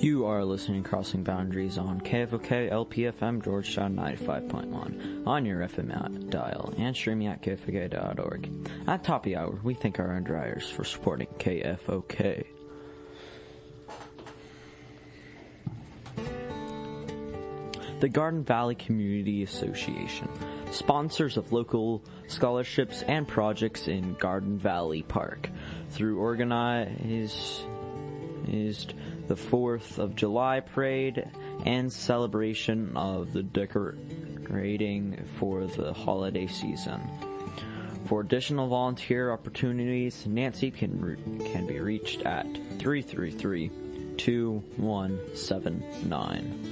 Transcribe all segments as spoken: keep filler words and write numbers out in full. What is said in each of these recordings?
You are listening to Crossing Boundaries on K F O K L P F M Georgetown ninety-five point one on your F M dial and streaming at K F O K dot org. At top of the hour, we thank our underwriters for supporting K F O K. The Garden Valley Community Association, sponsors of local scholarships and projects in Garden Valley Park, through organized the fourth of July parade and celebration of the decorating for the holiday season. For additional volunteer opportunities, Nancy can re- can be reached at three three three, two one seven nine.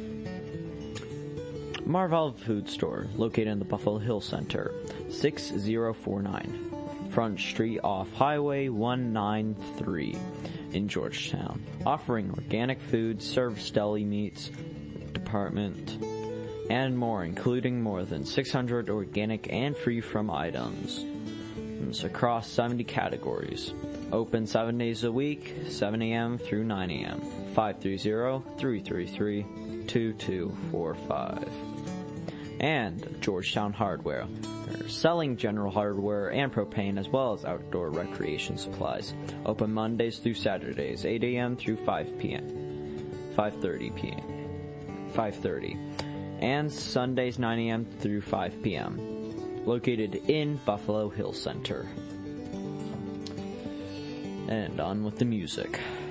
Marvel Food Store, located in the Buffalo Hill Center, six zero four nine Front Street off Highway one ninety-three in Georgetown, offering organic food, service deli meats department, and more, including more than six hundred organic and free from items. It's across seventy categories. Open seven days a week, seven a.m. through nine a.m. five three zero, three three three, two two four five. And Georgetown Hardware. They're selling general hardware and propane as well as outdoor recreation supplies. Open Mondays through Saturdays, eight a.m. through five p.m. five thirty p.m. five thirty. And Sundays, nine a.m. through five p.m. Located in Buffalo Hill Center. And on with the music.